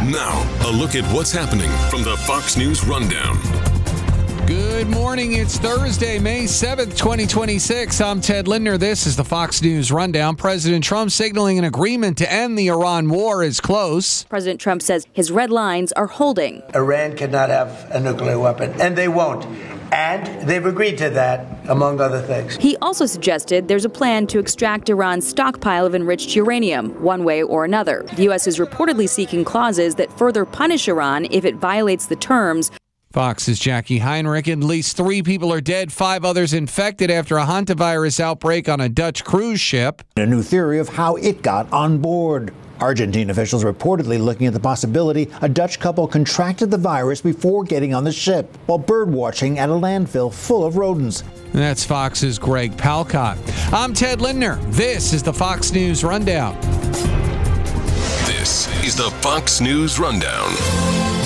Now, a look at what's happening from the Fox News Rundown. Good morning. It's Thursday, May 7th, 2026. I'm Ted Lindner. This is the Fox News Rundown. President Trump signaling an agreement to end the Iran war is close. President Trump says his red lines are holding. Iran cannot have a nuclear weapon, and they won't. And they've agreed to that, among other things. He also suggested there's a plan to extract Iran's stockpile of enriched uranium, one way or another. The U.S. is reportedly seeking clauses that further punish Iran if it violates the terms. Fox's Jackie Heinrich. At least 3 people are dead, 5 others infected after a hantavirus outbreak on a Dutch cruise ship. A new theory of how it got on board. Argentine officials reportedly looking at the possibility a Dutch couple contracted the virus before getting on the ship while birdwatching at a landfill full of rodents. That's Fox's Greg Palcott. I'm Ted Lindner. This is the Fox News Rundown. This is the Fox News Rundown.